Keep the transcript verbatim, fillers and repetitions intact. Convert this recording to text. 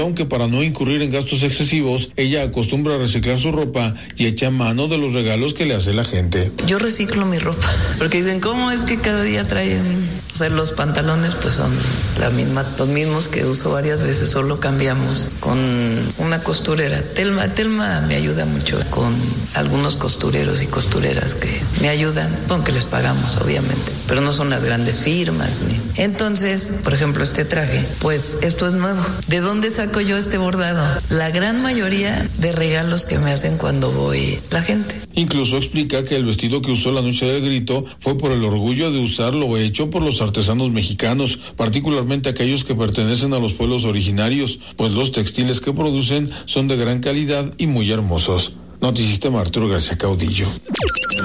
Aunque para no incurrir en gastos excesivos, ella acostumbra a reciclar su ropa y echa mano de los regalos que le hace la gente. Yo reciclo mi ropa, porque dicen, ¿cómo es que cada día traen? O sea, los pantalones pues son la misma, los mismos que uso varias veces, solo cambiamos con una costurera. Telma, Telma me ayuda mucho con algunos costureros y costureras que me ayudan, aunque les pagamos obviamente, pero no son las grandes firmas. Ni. Entonces, por ejemplo, este traje, pues esto es nuevo. ¿De dónde saco yo este bordado? La gran mayoría de regalos que me hacen cuando voy la gente. Incluso explica que el vestido que usó la noche del grito fue por el orgullo de usar lo hecho por los artesanos mexicanos, particularmente aquellos que pertenecen a los pueblos originarios, pues los textiles que producen son de gran calidad y muy hermosos. Noticistema Arturo García Caudillo.